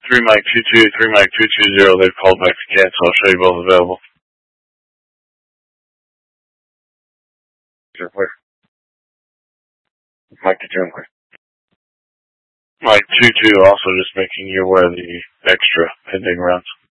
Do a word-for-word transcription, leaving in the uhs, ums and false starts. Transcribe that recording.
Three Mike two two, three Mike two two zero. They've called back to cancel. I'll show you both available. You're clear. Mike two two, I'm clear. Mike two two, also just making you aware of the extra pending rounds.